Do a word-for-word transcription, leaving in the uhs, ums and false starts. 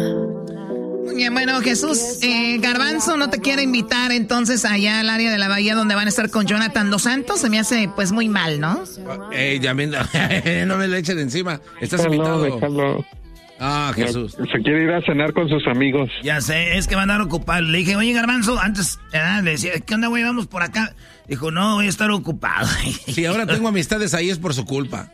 Bien, bueno, Jesús, eh, Garbanzo no te quiere invitar entonces allá al área de la bahía donde van a estar con Jonathan Dos Santos. Se me hace pues muy mal, ¿no? Ey, ya me, no me le echen encima. Estás déjalo, invitado. Déjalo. Ah, Jesús. Se quiere ir a cenar con sus amigos. Ya sé, es que van a andar ocupados. Le dije, oye, Garbanzo, antes eh, le decía, ¿qué onda, güey? Vamos por acá. Dijo, no, voy a estar ocupado. Si ahora tengo amistades ahí es por su culpa.